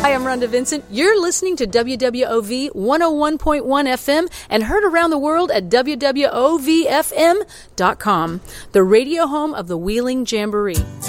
Hi, I'm Rhonda Vincent. You're listening to WWOV 101.1 FM and heard around the world at WWOVFM.com, the radio home of the Wheeling Jamboree.